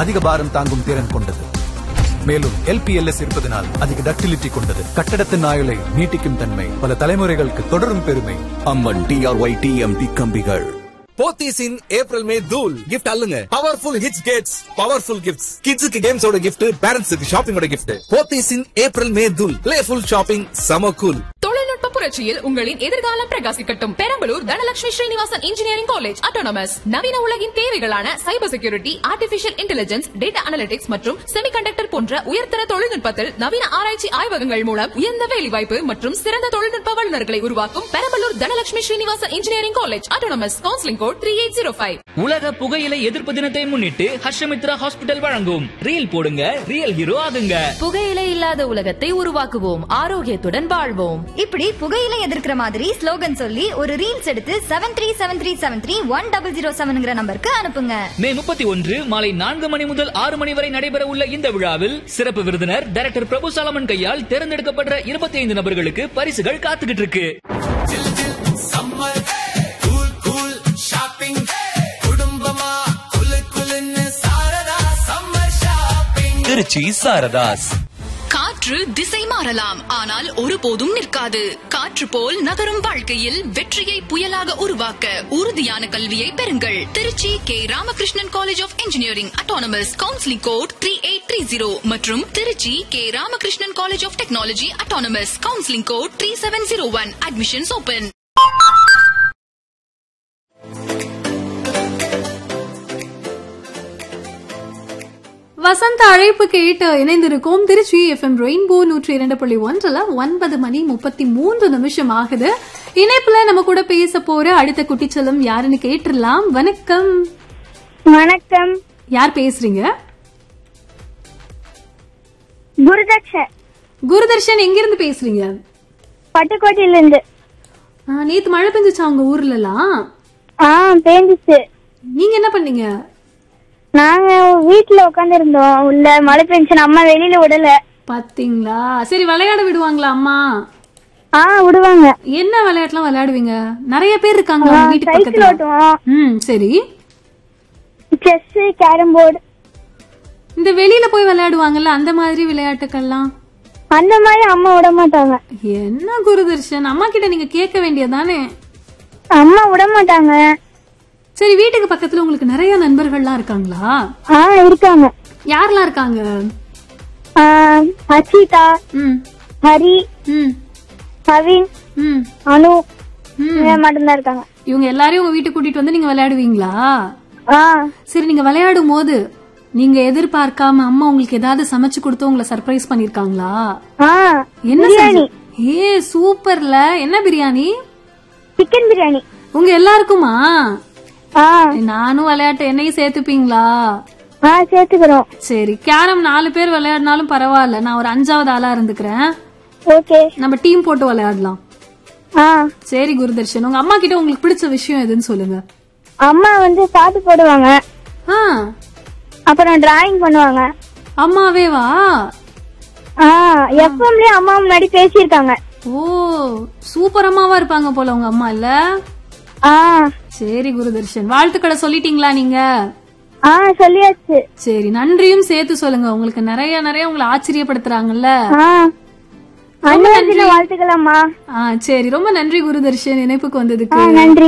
அதிக பாரம் தாங்கும் திறன் கொண்டது. மேலும் LPLS இருப்பதனால் அதிக டக்டிலிட்டி கொண்டது. கட்டடத்தின் ஆயுளை நீட்டிக்கும் தன்மை, பல தலைமுறைகளுக்கு தொடரும் பெருமை. அம்மன் TRY TMT கம்பிகள். போத்தீஸின் ஏப்ரல் மே தூள் gift அல்லுங்க. Powerful hits Gates powerful gifts. கிட்ஸுக்கு கேம்ஸோட கிஃப்ட், பேரண்ட்ஸுக்கு ஷாப்பிங்கோட கிஃப்ட். போத்தீஸின் ஏப்ரல் மே தூள் பிளேஃபுல் ஷாப்பிங் சம கூல். தொழில்நுட்ப புரட்சியில் உங்களின் எதிர்காலம் பிரகாசிக்கட்டும். Perambalur Dhanalakshmi Srinivasan engineering college autonomous. நவீன உலகின் தேவைகளான cyber security, artificial intelligence, data analytics மற்றும் செமிகண்டக்டர் போன்ற உயர்தர தொழில்நுட்பத்தில் நவீன ஆராய்ச்சி ஆய்வகங்கள் மூலம் உயர்ந்த வேலைவாய்ப்பு மற்றும் சிறந்த தொழில்நுட்ப வல்லுநர்களை உருவாக்கும் Perambalur Dhanalakshmi Srinivasan engineering college autonomous. Counselling code 3805. உலக புகையிலை எதிர்ப்பு தினத்தை முன்னிட்டு ஹர்ஷமித்ரா ஹாஸ்பிட்டல் வழங்கும் ரீல் போடுங்க, ரியல் ஹீரோ ஆகுங்க. புகையிலை இல்லாத உலகத்தை உருவாக்குவோம், ஆரோக்கியத்துடன் வாழ்வோம். இப்படி புகையிலை எதிர்க்கிற மாதிரி ஸ்லோகன் சொல்லி ஒரு ரீல்ஸ் எடுத்து 7373731007 நம்பருக்கு அனுப்புங்க. மே 31 மாலை 4 மணி முதல் 6 மணி வரை நடைபெற உள்ள இந்த விழாவில் சிறப்பு விருந்தினர் டைரக்டர் பிரபு சாலமன் கையால் தேர்ந்தெடுக்கப்பட்ட 25 நபர்களுக்கு பரிசுகள் காத்துக்கிட்டு இருக்கு. திருச்சி சாரதாஸ். காற்று திசை மாறலாம், ஆனால் ஒருபோதும் நிற்காது. காற்று போல் நகரும் வாழ்க்கையில் வெற்றியை புயலாக உருவாக்க உறுதியான கல்வியை பெறுங்கள். Trichy K Ramakrishnan college of engineering autonomous. Counselling code 3830 மற்றும் Trichy K Ramakrishnan college of technology autonomous. Counselling code 3701. Admissions open. வசந்த அழைப்பு கேட்டு இணைந்திருக்கும் திருச்சி FM ரெயின்போ 102.1 9 மணி 33 ஆகுது. இணைப்புல நம்ம கூட பேச போற அடுத்த குட்டிச்சலம் யாருன்னு கேட்டுடலாம். வணக்கம். வணக்கம். யார் பேசுறீங்க? குருதர்ஷன். குருதர்ஷன் எங்க இருந்து பேசுறீங்க? பட்டுக்கோட்டையில இருந்து. நேத்து மழை பெஞ்சுச்சா உங்க ஊர்ல எல்லாம்? பெஞ்சிச்சு. நீங்க என்ன பண்ணீங்க? நாங்க வீட்டுல உட்காந்து இருந்தோம். உள்ள மழை பெஞ்சு, அம்மா வெளியில விடல. பாத்தீங்களா? சரி, விளையாட விடுவாங்களா அம்மா? விடுவாங்க. என்ன விளையாட்டுலாம் விளையாடுவீங்க? நிறைய பேர் இருக்காங்களா வீட்டுக்கு பக்கத்துல? சைக்கிள் ஓட்டுவோம். சரி. Chess, carrom board. இந்த வெளியில போய் விளையாடுவாங்கல்ல, அந்த மாதிரி விளையாட்டுக்கள்லாம்? அந்த மாதிரி அம்மா விட மாட்டாங்க. என்ன குருதர்ஷன், அம்மா கிட்ட நீங்க கேட்க வேண்டியதானே? அம்மா விட மாட்டாங்க. சரி, வீட்டுக்கு பக்கத்துல உங்களுக்கு நிறைய நண்பர்கள்லாம் இருக்காங்களா? இருக்காங்க. யாரெல்லாம் இருக்காங்க? அச்சிதா, ஹரி, கவின், அனு மட்டும்தான் இருக்காங்க. இவங்க எல்லாரையும் உங்க வீட்டுக்கு கூட்டிட்டு வந்து நீங்க விளையாடுவீங்களா? சரி, நீங்க விளையாடும் போது நீங்க எதிர்பார்க்காம அம்மா உங்களுக்கு ஏதாவது சமைச்சு கொடுத்து உங்களை சர்ப்ரைஸ் பண்ணிருக்காங்களா? என்ன பிரியாணி? சூப்பர்ல. என்ன பிரியாணி? சிக்கன் பிரியாணி. உங்க எல்லாருக்குமா? நானும் விளையாட்டு என்னையும் சேர்த்துப்பீங்களா? சேர்த்துக்கிறோம். சரி, கேரம் 4 பேர் விளையாடினாலும் பரவாயில்ல, நான் ஒரு 5வது ஆளா இருந்துக்கிறேன். ஓகே, நம்ம டீம் போட்டு விளையாடலாம். சரி குருதர்ஷன், உங்க அம்மா கிட்ட உங்களுக்கு பிடிச்ச விஷயம் எதுன்னு சொல்லுங்க. அம்மா பாட்டு போடுவாங்க, அப்புறம் டிராயிங் பண்ணுவாங்க. அம்மாவே வா? எப்பவுமே அம்மா முன்னாடி பேசியிருக்காங்க. ஓ, சூப்பர் அம்மாவா இருப்பாங்க போல உங்க அம்மா இல்ல? சரி குருதர்ஷன், வாழ்த்துக்களை சொல்லிட்டீங்களா நீங்க? சொல்லியாச்சு. சரி, நன்றியும் சேர்த்து சொல்லுங்க. உங்களுக்கு நிறைய நிறைய உங்களை ஆச்சரியப்படுத்துறாங்கல்ல. வாழ்த்துக்கலாமா? சரி, ரொம்ப நன்றி குருதர்ஷன் இணைப்புக்கு வந்ததுக்கு. நன்றி.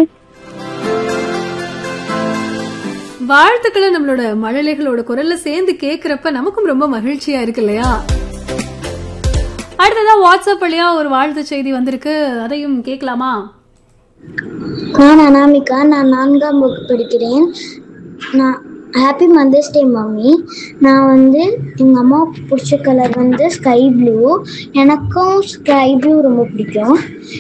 வாழ்த்துக்களை நம்மளோட மழலைகளோட குரல்ல சேர்ந்து கேக்குறப்ப நமக்கும் ரொம்ப மகிழ்ச்சியா இருக்கு இல்லையா? அடுத்ததா வாட்ஸ்அப் வழியா ஒரு வாழ்த்து செய்தி வந்திருக்கு, அதையும் கேட்கலாமா? நான் அனாமிகா, நான் 4ஆம் வகுப்பு படிக்கிறேன். நான் ஹாப்பி மதர்ஸ் டே மம்மி. நான் எங்கள் அம்மாவுக்கு பிடிச்ச கலர் ஸ்கை ப்ளூ. எனக்கும் ஸ்கை ப்ளூ ரொம்ப பிடிக்கும்.